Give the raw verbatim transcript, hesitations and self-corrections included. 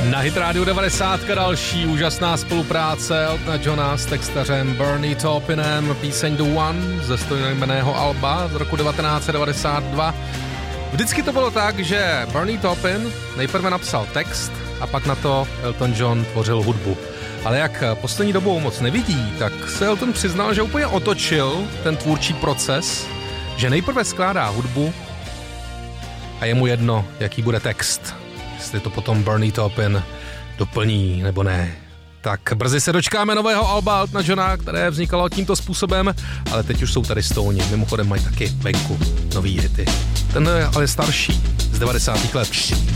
Na Hit Radio devadesát další úžasná spolupráce Eltona Johna s textařem Bernie Taupinem, píseň The One ze stejnojmenného alba z roku devatenáct set devadesát dva. Vždycky to bylo tak, že Bernie Taupin nejprve napsal text a pak na to Elton John tvořil hudbu. Ale jak poslední dobou moc nevidí, tak se Elton přiznal, že úplně otočil ten tvůrčí proces, že nejprve skládá hudbu a je mu jedno, jaký bude text. Jestli to potom Bernie Taupin doplní nebo ne. Tak brzy se dočkáme nového alba Eltona Johna, které vznikalo tímto způsobem, ale teď už jsou tady Stouni. Mimochodem mají taky venku nový hity. Ten je ale starší, z devadesátých let.